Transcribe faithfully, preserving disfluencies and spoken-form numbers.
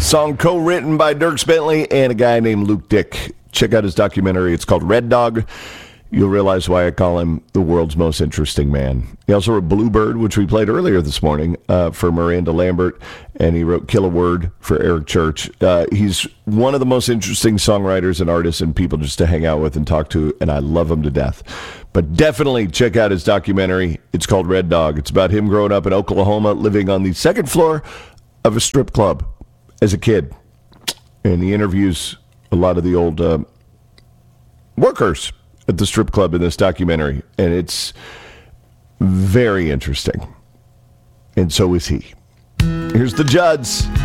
Song co-written by Dierks Bentley and a guy named Luke Dick. Check out his documentary. It's called Red Dog. You'll realize why I call him the world's most interesting man. He also wrote Bluebird, which we played earlier this morning uh, for Miranda Lambert, and he wrote Kill a Word for Eric Church. Uh, he's one of the most interesting songwriters and artists and people just to hang out with and talk to, and I love him to death. But definitely check out his documentary. It's called Red Dog. It's about him growing up in Oklahoma, living on the second floor of a strip club as a kid. And he interviews a lot of the old uh, workers at the strip club in this documentary, and it's very interesting. And so is he. Here's the Judds.